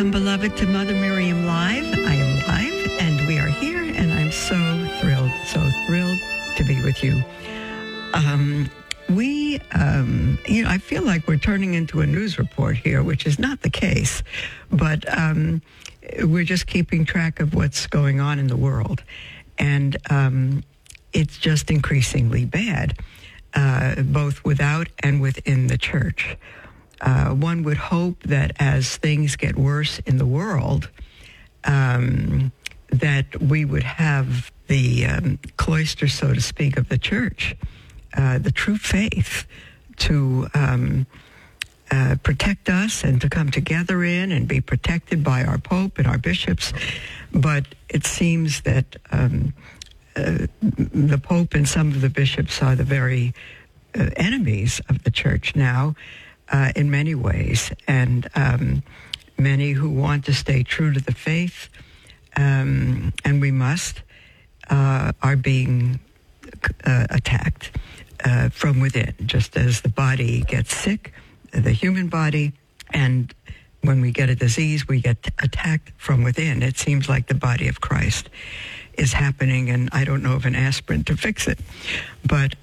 Welcome, beloved, to Mother Miriam Live. I am live, and we are here, and I'm so thrilled to be with you. I feel like we're turning into a news report here, which is not the case, but we're just keeping track of what's going on in the world, and it's just increasingly bad, both without and within the church. One would hope that as things get worse in the world, that we would have the cloister, so to speak, of the church, the true faith, to protect us and to come together in and be protected by our Pope and our bishops. But it seems that the Pope and some of the bishops are the very enemies of the church now, in many ways, and many who want to stay true to the faith, and we must, are being attacked from within, just as the body gets sick, the human body, and when we get a disease, we get attacked from within. It seems like the body of Christ is happening, and I don't know of an aspirin to fix it, but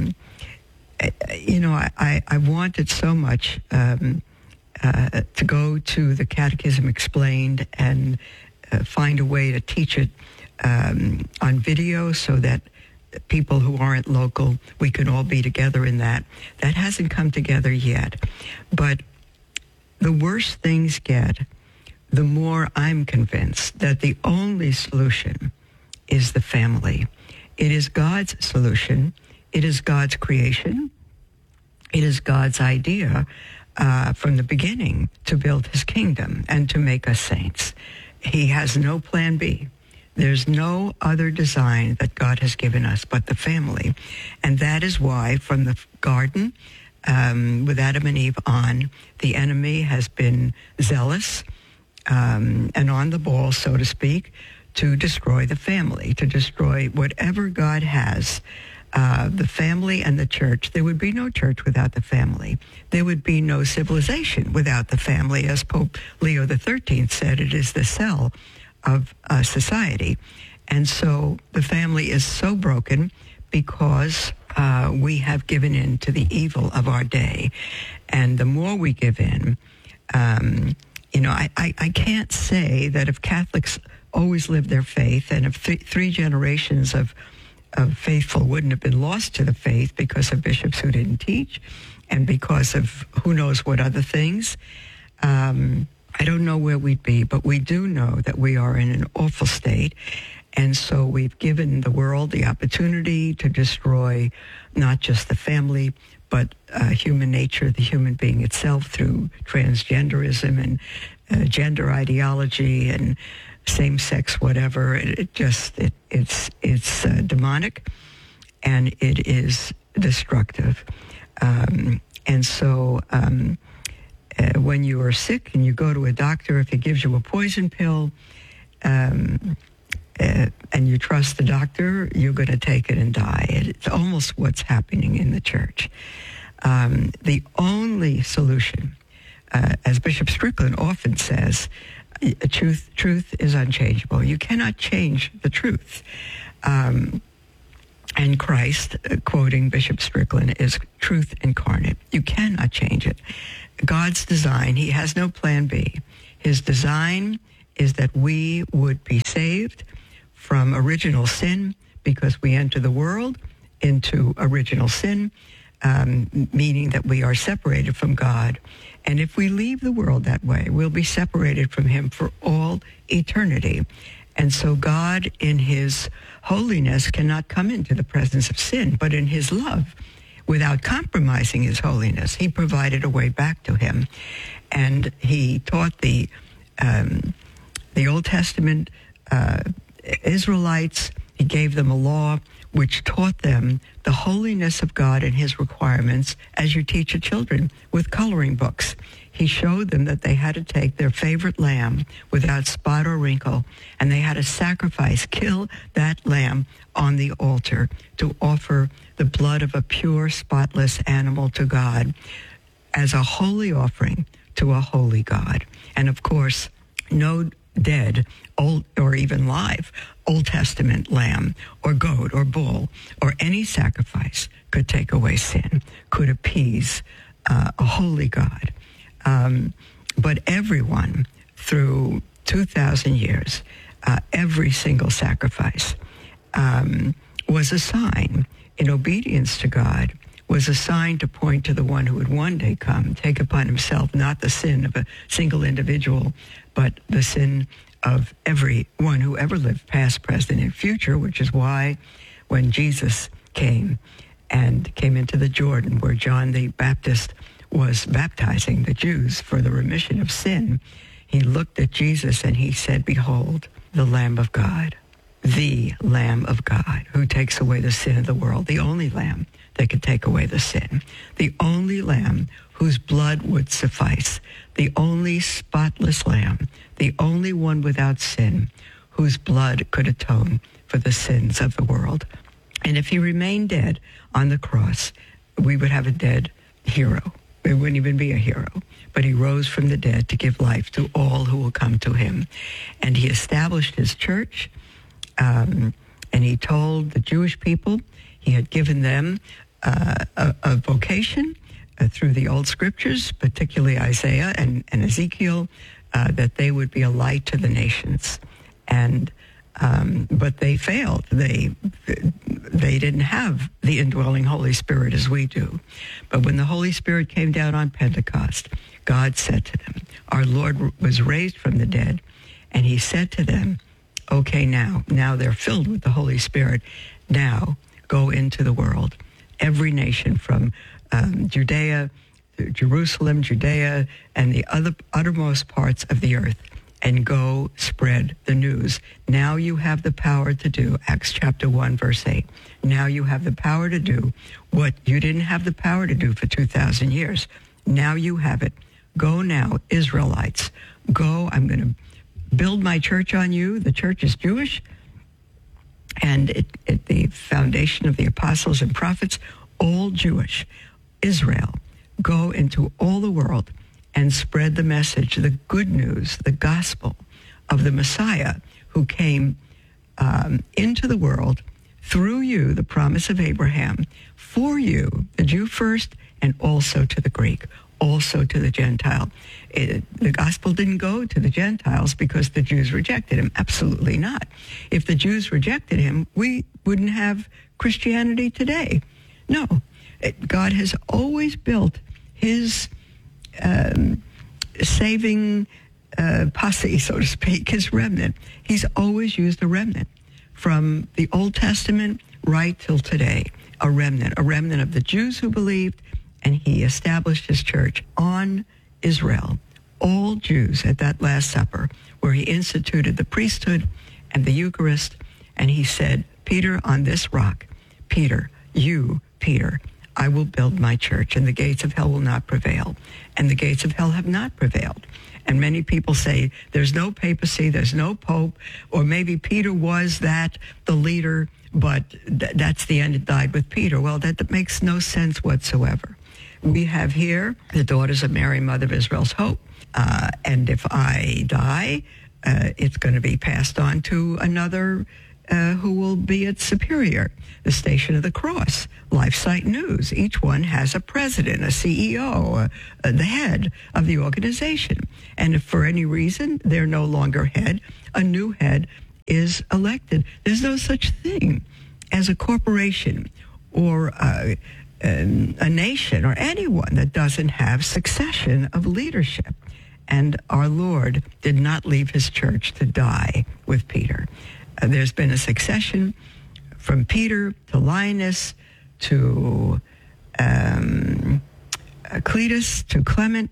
I wanted so much to go to the Catechism Explained and find a way to teach it on video so that people who aren't local, we can all be together in that. That hasn't come together yet. But the worse things get, the more I'm convinced that the only solution is the family. It is God's solution. It is God's creation. It is God's idea from the beginning to build his kingdom and to make us saints. He has no plan B. There's no other design that God has given us but the family. And that is why from the garden, with Adam and Eve on, the enemy has been zealous and on the ball, so to speak, to destroy the family, to destroy whatever God has. The family and the church. There would be no church without the family. There would be no civilization without the family. As Pope Leo XIII said, it is the cell of society. And so the family is so broken because we have given in to the evil of our day. And the more we give in, I can't say that if Catholics always lived their faith and if three generations of faithful wouldn't have been lost to the faith because of bishops who didn't teach and because of who knows what other things. I don't know where we'd be, but we do know that we are in an awful state. And so we've given the world the opportunity to destroy not just the family, but human nature, the human being itself, through transgenderism and gender ideology and same-sex whatever. It's demonic, and it is destructive. And so when you are sick and you go to a doctor, if he gives you a poison pill and you trust the doctor, you're going to take it and die. It's almost what's happening in the church. The only solution, as Bishop Strickland often says, truth is unchangeable. You cannot change the truth. And Christ, quoting Bishop Strickland, is truth incarnate. You cannot change it. God's design, he has no plan B. His design is that we would be saved from original sin because we enter the world into original sin, meaning that we are separated from God. And if we leave the world that way, we'll be separated from him for all eternity. And so God, in his holiness, cannot come into the presence of sin, but in his love, without compromising his holiness, he provided a way back to him. And he taught the Old Testament Israelites, he gave them a law which taught them the holiness of God and his requirements, as you teach your children with coloring books. He showed them that they had to take their favorite lamb without spot or wrinkle, and they had to sacrifice, kill that lamb on the altar to offer the blood of a pure, spotless animal to God as a holy offering to a holy God. And of course, no dead, old or even live, Old Testament lamb or goat or bull or any sacrifice could take away sin, could appease a holy God. But everyone through 2,000 years, every single sacrifice was a sign in obedience to God, was a sign to point to the one who would one day come, take upon himself not the sin of a single individual, but the sin of everyone who ever lived, past, present, and future, which is why when Jesus came into the Jordan where John the Baptist was baptizing the Jews for the remission of sin, he looked at Jesus and he said, "Behold, the Lamb of God, the Lamb of God who takes away the sin of the world," the only Lamb that could take away the sin, the only Lamb whose blood would suffice, the only spotless Lamb, the only one without sin, whose blood could atone for the sins of the world. And if he remained dead on the cross, we would have a dead hero. It wouldn't even be a hero. But he rose from the dead to give life to all who will come to him. And he established his church, and he told the Jewish people he had given them a vocation through the old scriptures, particularly Isaiah and Ezekiel, that they would be a light to the nations. But they failed. They didn't have the indwelling Holy Spirit as we do. But when the Holy Spirit came down on Pentecost, God said to them, our Lord was raised from the dead, and he said to them, okay, now they're filled with the Holy Spirit. Now go into the world, every nation from Judea, Jerusalem, Judea, and the uttermost parts of the earth, and go spread the news. Now you have the power to do, Acts chapter 1, verse 8. Now you have the power to do what you didn't have the power to do for 2,000 years. Now you have it. Go now, Israelites. Go, I'm going to build my church on you. The church is Jewish, and it the foundation of the apostles and prophets, all Jewish. Israel, go into all the world and spread the message, the good news, the gospel of the Messiah who came into the world through you, the promise of Abraham, for you, the Jew first, and also to the Greek, also to the Gentile. The gospel didn't go to the Gentiles because the Jews rejected him. Absolutely not. If the Jews rejected him, we wouldn't have Christianity today. No. God has always built his saving posse, so to speak, his remnant. He's always used a remnant from the Old Testament right till today, a remnant of the Jews who believed, and he established his church on Israel, all Jews at that Last Supper, where he instituted the priesthood and the Eucharist, and he said, Peter, on this rock, Peter, I will build my church, and the gates of hell will not prevail. And the gates of hell have not prevailed. And many people say there's no papacy, there's no pope, or maybe Peter was the leader, but that's the end. It died with Peter. Well, that makes no sense whatsoever. We have here the daughters of Mary, Mother of Israel's Hope. And if I die, it's going to be passed on to another who will be its superior, the Station of the Cross, LifeSite News. Each one has a president, a CEO, the head of the organization. And if for any reason they're no longer head, a new head is elected. There's no such thing as a corporation or a nation or anyone that doesn't have succession of leadership. And our Lord did not leave his church to die with Peter. There's been a succession from Peter to Linus to Cletus to Clement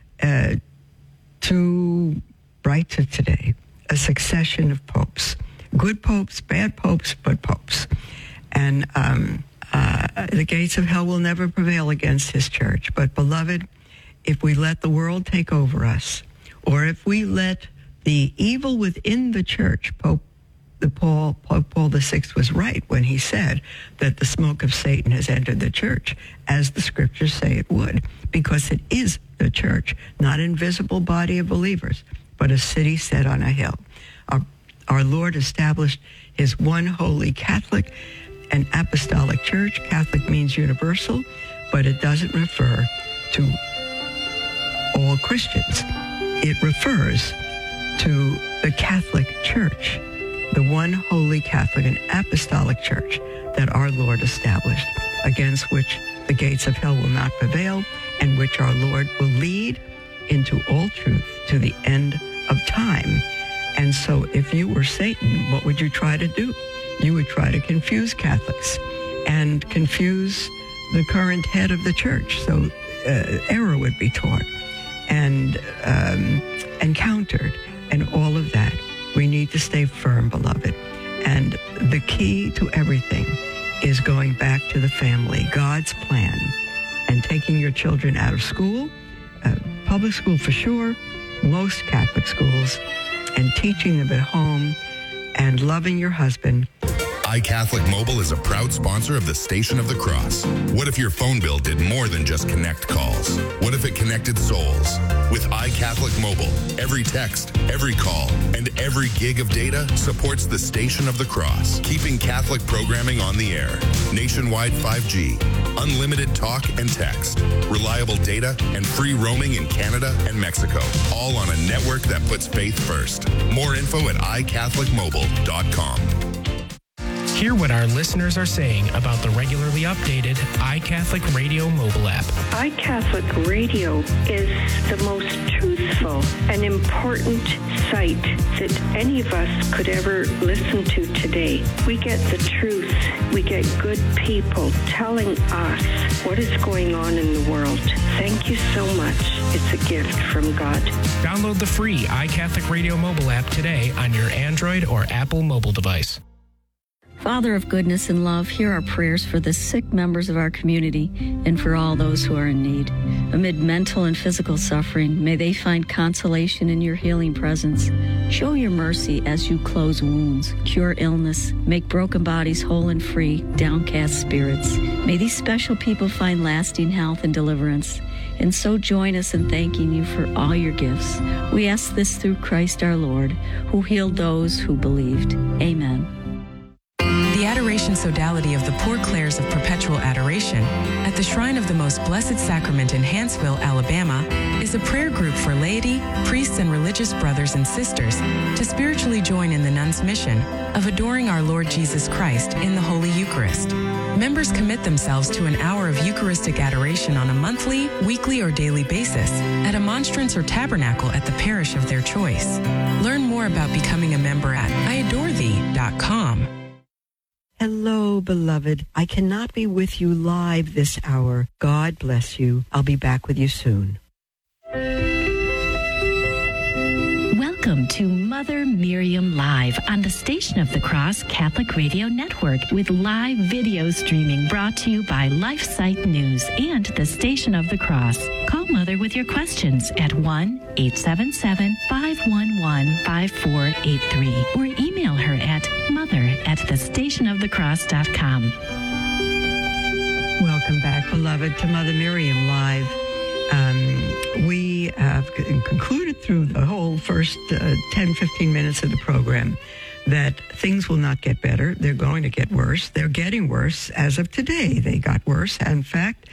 to right to today, a succession of popes. Good popes, bad popes, but popes. And the gates of hell will never prevail against his church. But beloved, if we let the world take over us, or if we let the evil within the church, Pope Paul VI was right when he said that the smoke of Satan has entered the church, as the scriptures say it would, because it is the church, not an invisible body of believers, but a city set on a hill. Our Lord established his one holy Catholic and apostolic church. Catholic means universal, but it doesn't refer to all Christians. It refers to the Catholic Church, the one holy Catholic and apostolic church that our Lord established, against which the gates of hell will not prevail, and which our Lord will lead into all truth to the end of time. And so if you were Satan, what would you try to do? You would try to confuse Catholics and confuse the current head of the church. So error would be taught and countered, and all of that. We need to stay firm, beloved. And the key to everything is going back to the family, God's plan, and taking your children out of school, public school for sure, most Catholic schools, and teaching them at home, and loving your husband. iCatholic Mobile is a proud sponsor of the Station of the Cross. What if your phone bill did more than just connect calls? What if it connected souls? With iCatholic Mobile, every text, every call, and every gig of data supports the Station of the Cross, keeping Catholic programming on the air. Nationwide 5G, unlimited talk and text, reliable data, and free roaming in Canada and Mexico, all on a network that puts faith first. More info at iCatholicMobile.com. Hear what our listeners are saying about the regularly updated iCatholic Radio mobile app. iCatholic Radio is the most truthful and important site that any of us could ever listen to today. We get the truth. We get good people telling us what is going on in the world. Thank you so much. It's a gift from God. Download the free iCatholic Radio mobile app today on your Android or Apple mobile device. Father of goodness and love, hear our prayers for the sick members of our community and for all those who are in need. Amid mental and physical suffering, may they find consolation in your healing presence. Show your mercy as you close wounds, cure illness, make broken bodies whole and free, downcast spirits. May these special people find lasting health and deliverance. And so join us in thanking you for all your gifts. We ask this through Christ our Lord, who healed those who believed. Amen. The Adoration Sodality of the Poor Clares of Perpetual Adoration at the Shrine of the Most Blessed Sacrament in Hanceville, Alabama, is a prayer group for laity, priests, and religious brothers and sisters to spiritually join in the nuns' mission of adoring our Lord Jesus Christ in the Holy Eucharist. Members commit themselves to an hour of Eucharistic adoration on a monthly, weekly, or daily basis at a monstrance or tabernacle at the parish of their choice. Learn more about becoming a member at iadorethee.com. Hello, beloved. I cannot be with you live this hour. God bless you. I'll be back with you soon. Welcome to Mother Miriam Live on the Station of the Cross Catholic Radio Network with live video streaming brought to you by LifeSite News and the Station of the Cross. Call Mother with your questions at 1-877-511-5483 or email her at mother@thestationofthecross.com. Welcome back, beloved, to Mother Miriam Live. We have concluded through the whole first 10, 15 minutes of the program that things will not get better. They're going to get worse. They're getting worse as of today. They got worse, in fact.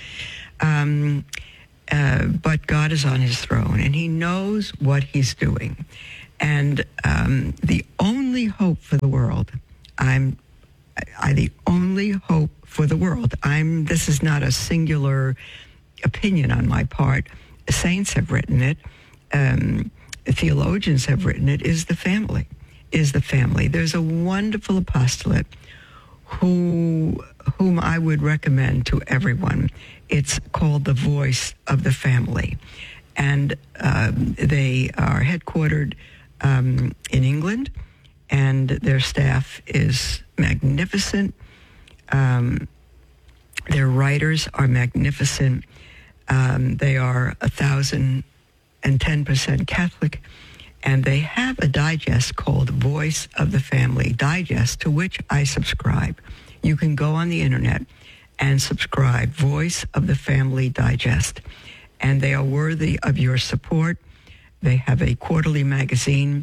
But God is on his throne, and he knows what he's doing. And the only hope for the world, the only hope for the world, this is not a singular opinion on my part. Saints have written it. Theologians have written it, is the family. There's a wonderful apostolate whom I would recommend to everyone. It's called The Voice of the Family. And they are headquartered in England, and their staff is magnificent. Their writers are magnificent. They are 1,010% Catholic, and they have a digest called Voice of the Family Digest, to which I subscribe. You can go on the internet and subscribe, Voice of the Family Digest, and they are worthy of your support. They have a quarterly magazine,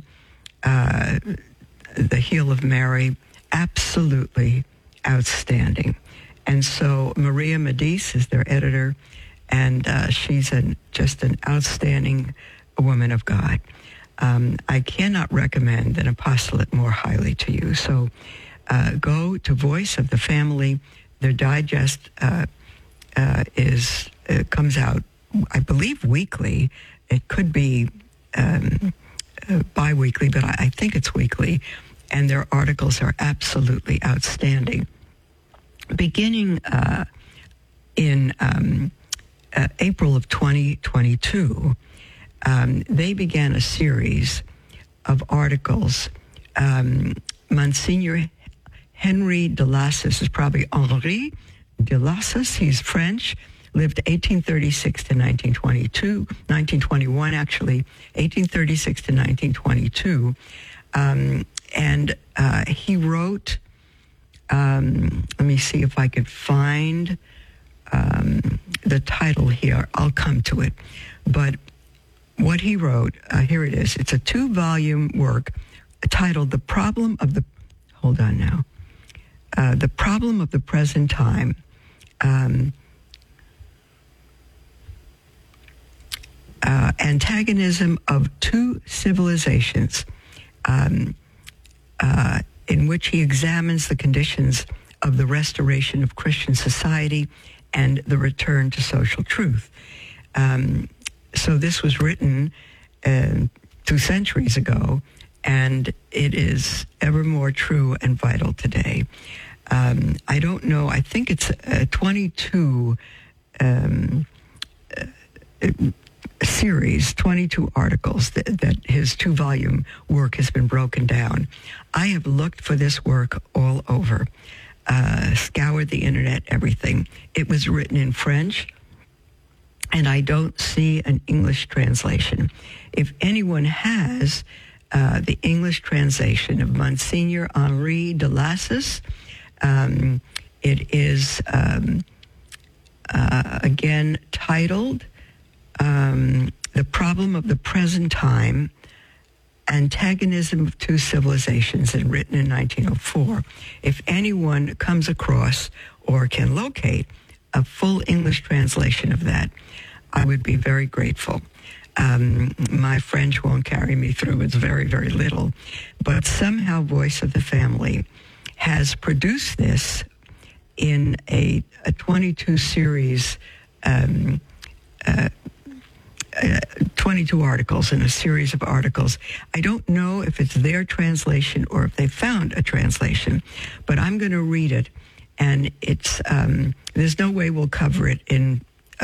The Heel of Mary, absolutely outstanding. And so Maria Medice is their editor, and she's just an outstanding woman of God. I cannot recommend an apostolate more highly to you. So go to Voice of the Family. Their digest comes out, I believe, weekly. It could be bi-weekly, but I think it's weekly. And their articles are absolutely outstanding. Beginning in April of 2022, they began a series of articles. Monsignor Henry de Lassus is probably Henri de Lassus. He's French, lived 1836 to 1921 actually, 1836 to 1922. And he wrote, let me see if I could find the title here. I'll come to it. But what he wrote, here it is. It's a 2-volume work titled The Problem of the Present Time. Antagonism of Two Civilizations, in which he examines the conditions of the restoration of Christian society and the return to social truth. So this was written 2 centuries ago, and it is ever more true and vital today. I don't know, I think it's 22 series, 22 articles that his 2-volume work has been broken down. I have looked for this work all over, scoured the internet, everything. It was written in French, and I don't see an English translation. If anyone has the English translation of Monsignor Henri de Lassus, it is again titled The Problem of the Present Time, Antagonism of Two Civilizations, and written in 1904. If anyone comes across or can locate a full English translation of that, I would be very grateful. My French won't carry me through. It's very, very little. But somehow Voice of the Family has produced this in a 22 series, 22 articles in a series of articles. I don't know if it's their translation or if they found a translation, but I'm going to read it. And it's there's no way we'll cover it in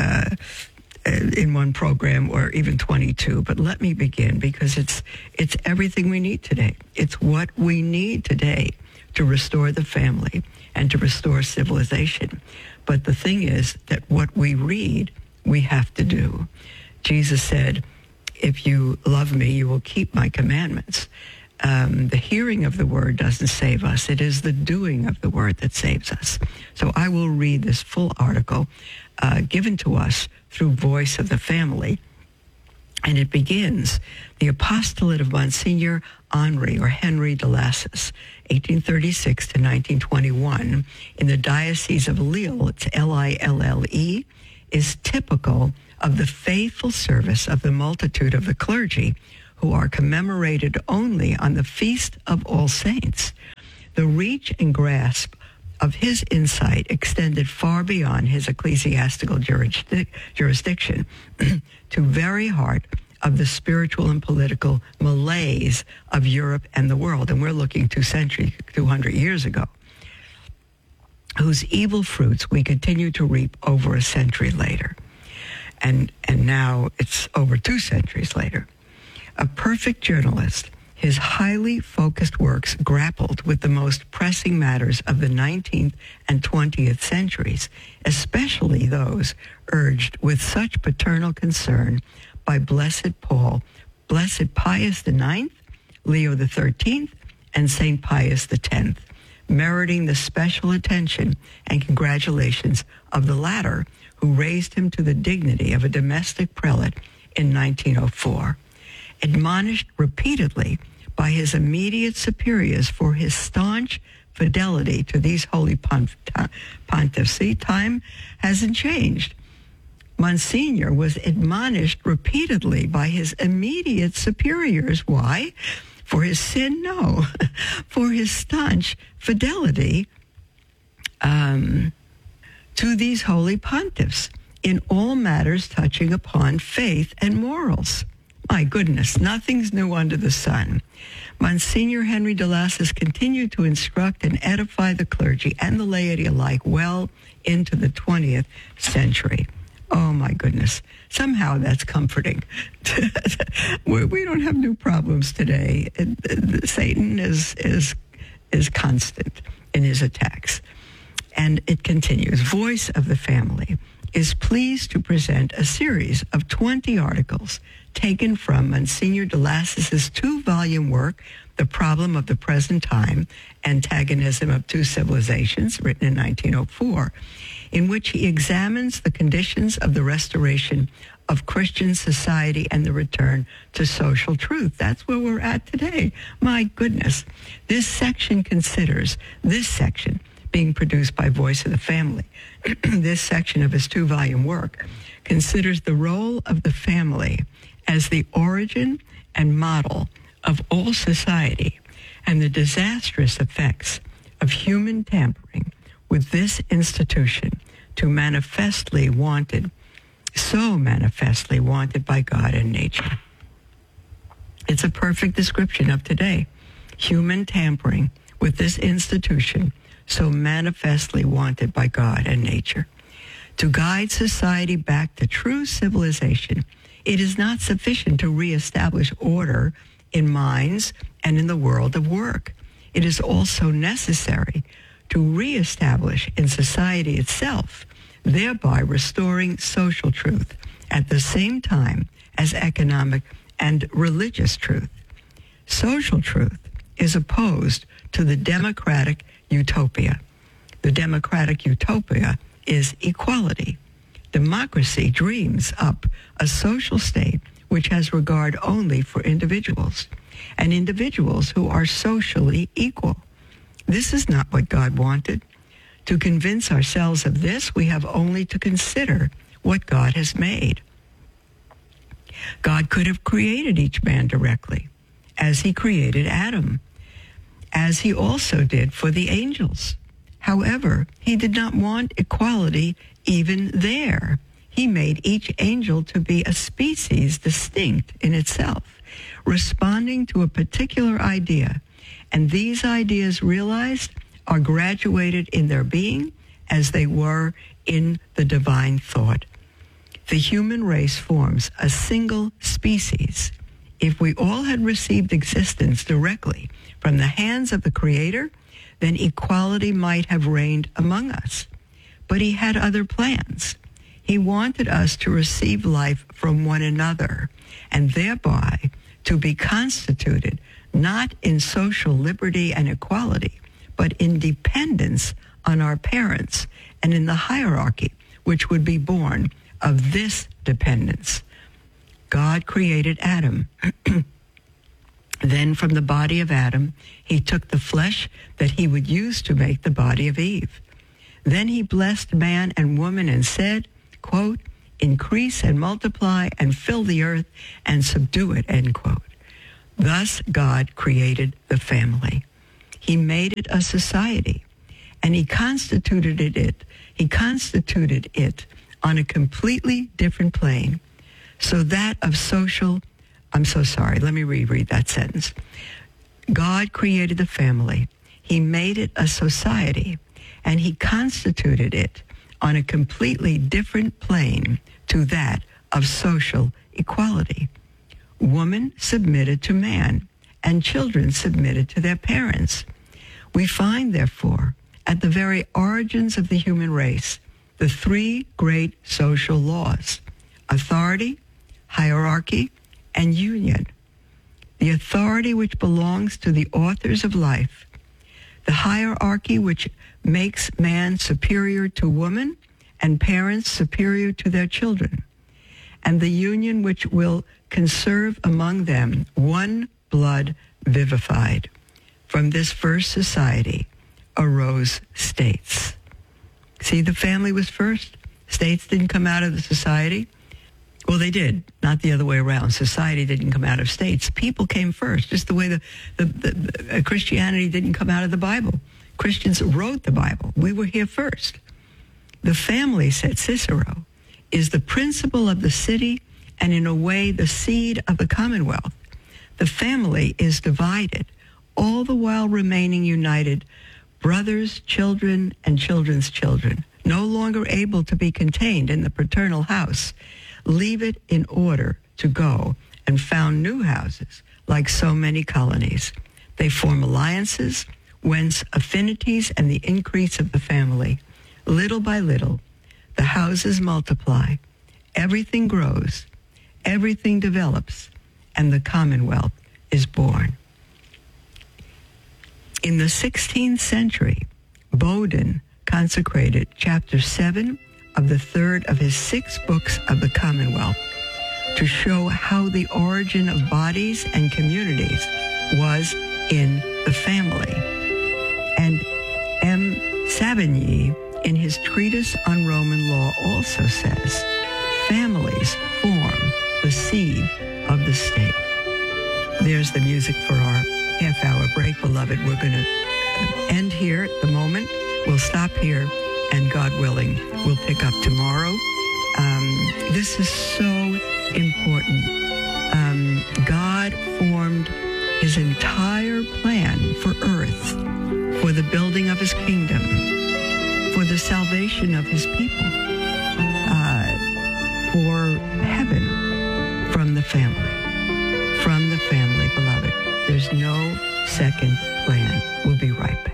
one program or even 22. But let me begin, because it's everything we need today. It's what we need today to restore the family and to restore civilization. But the thing is that what we read, we have to do. Jesus said, if you love me, you will keep my commandments. The hearing of the word doesn't save us. It is the doing of the word that saves us. So I will read this full article given to us through Voice of the Family. And it begins, the apostolate of Monsignor Henry de Lassus, 1836 to 1921, in the Diocese of Lille, it's Lille, is typical of the faithful service of the multitude of the clergy who are commemorated only on the Feast of All Saints. The reach and grasp of his insight extended far beyond his ecclesiastical jurisdiction to very heart of the spiritual and political malaise of Europe and the world. And we're looking 200 years ago, whose evil fruits we continue to reap over a century later. And now it's over 2 centuries later. A perfect journalist, his highly focused works grappled with the most pressing matters of the 19th and 20th centuries, especially those urged with such paternal concern by Blessed Paul, Blessed Pius IX, Leo XIII, and St. Pius X, meriting the special attention and congratulations of the latter, who raised him to the dignity of a domestic prelate in 1904. admonished repeatedly by his immediate superiors for his staunch fidelity to these holy pontiffs. See, time hasn't changed. Monsignor was admonished repeatedly by his immediate superiors. Why? For his sin? No. For his staunch fidelity to these holy pontiffs in all matters touching upon faith and morals. My goodness, nothing's new under the sun. Monsignor Henry DeLassis continued to instruct and edify the clergy and the laity alike well into the 20th century. Oh, my goodness. Somehow that's comforting. We don't have new problems today. Satan is constant in his attacks. And it continues. Voice of the Family is pleased to present a series of 20 articles taken from Monsignor DeLassis's 2-volume work, The Problem of the Present Time, Antagonism of Two Civilizations, written in 1904, in which he examines the conditions of the restoration of Christian society and the return to social truth. That's where we're at today. My goodness. This section, being produced by Voice of the Family, this section of his 2-volume work, considers the role of the family as the origin and model of all society and the disastrous effects of human tampering with this institution so manifestly wanted by God and nature. It's a perfect description of today. Human tampering with this institution so manifestly wanted by God and nature. To guide society back to true civilization, it is not sufficient to reestablish order in minds and in the world of work. It is also necessary to reestablish in society itself, thereby restoring social truth at the same time as economic and religious truth. Social truth is opposed to the democratic utopia. The democratic utopia is equality. Democracy dreams up a social state which has regard only for individuals, and individuals who are socially equal. This is not what God wanted. To convince ourselves of this, we have only to consider what God has made. God could have created each man directly, as he created Adam, as he also did for the angels. However, he did not want equality even there. He made each angel to be a species distinct in itself, responding to a particular idea, and these ideas realized are graduated in their being as they were in the divine thought. The human race forms a single species. If we all had received existence directly from the hands of the Creator, then equality might have reigned among us. But he had other plans. He wanted us to receive life from one another, and thereby to be constituted not in social liberty and equality, but in dependence on our parents and in the hierarchy which would be born of this dependence. God created Adam. Then from the body of Adam, he took the flesh that he would use to make the body of Eve. Then he blessed man and woman and said, quote, "Increase and multiply and fill the earth and subdue it," end quote. Thus God created the family. He made it a society, and he constituted it on a completely different plane, so that of social, let me reread that sentence. God created the family. He made it a society, and he constituted it on a completely different plane to that of social equality. Woman submitted to man, and children submitted to their parents. We find, therefore, at the very origins of the human race, the three great social laws: authority, hierarchy, and union. The authority which belongs to the authors of life, the hierarchy which makes man superior to woman and parents superior to their children, and the union which will can serve among them one blood vivified. From this first society arose states. See, the family was first. States didn't come out of the society. Well, they did, not the other way around. Society didn't come out of states. People came first, just the way the Christianity didn't come out of the Bible. Christians wrote the Bible. We were here first. The family, said Cicero, is the principle of the city and in a way the seed of the commonwealth. The family is divided, all the while remaining united, brothers, children, and children's children, no longer able to be contained in the paternal house, leave it in order to go and found new houses, like so many colonies. They form alliances, whence affinities and the increase of the family. Little by little, the houses multiply, everything grows, everything develops, and the commonwealth is born. In the 16th century, Bowden consecrated chapter 7 of the third of his 6 books of the Commonwealth to show how the origin of bodies and communities was in the family. And M. Savigny, in his treatise on Roman law, also says, families form the seed of the state. There's the music for our half-hour break, beloved. We're going to end here at the moment. We'll stop here, and God willing, we'll pick up tomorrow. This is so important. God formed his entire plan for earth, for the building of his kingdom, for the salvation of his people, for heaven from the family, beloved. There's no second plan. We'll be right back.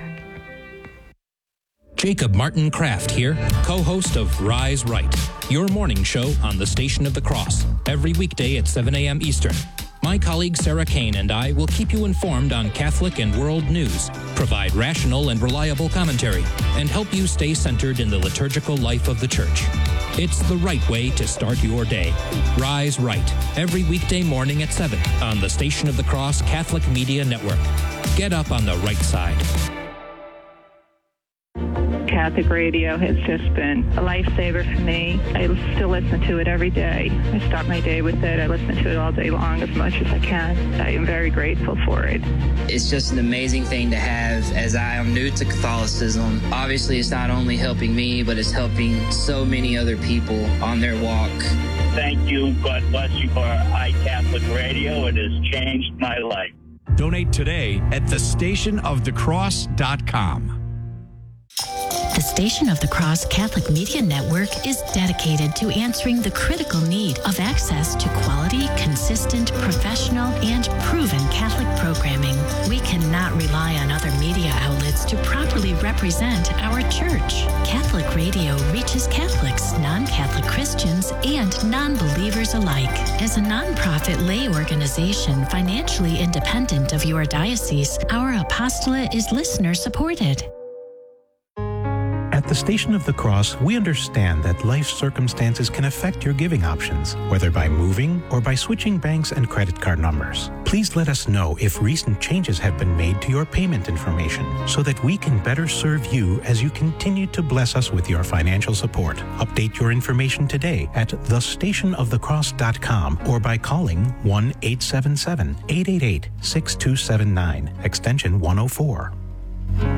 Jacob Martin Kraft here, co-host of Rise Right, your morning show on the Station of the Cross, every weekday at 7 a.m. Eastern. My colleague Sarah Kane and I will keep you informed on Catholic and world news, provide rational and reliable commentary, and help you stay centered in the liturgical life of the Church. It's the right way to start your day. Rise Right, every weekday morning at 7 on the Station of the Cross Catholic Media Network. Get up on the right side. Catholic radio has just been a lifesaver for me. I still listen to it every day. I start my day with it. I listen to it all day long as much as I can. I am very grateful for it. It's just an amazing thing to have, as I am new to Catholicism. Obviously, it's not only helping me, but it's helping so many other people on their walk. Thank you. God bless you for iCatholic Radio. It has changed my life. Donate today at thestationofthecross.com. The Station of the Cross Catholic Media Network is dedicated to answering the critical need of access to quality, consistent, professional, and proven Catholic programming. We cannot rely on other media outlets to properly represent our Church. Catholic Radio reaches Catholics, non-Catholic Christians, and non-believers alike. As a nonprofit lay organization financially independent of your diocese, our apostolate is listener-supported. At the Station of the Cross, we understand that life circumstances can affect your giving options, whether by moving or by switching banks and credit card numbers. Please let us know if recent changes have been made to your payment information so that we can better serve you as you continue to bless us with your financial support. Update your information today at thestationofthecross.com or by calling 1-877-888-6279, extension 104.